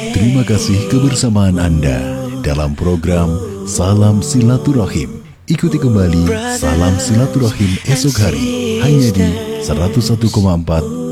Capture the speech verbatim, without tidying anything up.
Terima kasih kebersamaan Anda dalam program Salam Silaturahim. Ikuti kembali Salam Silaturahim esok hari hanya di seratus satu koma empat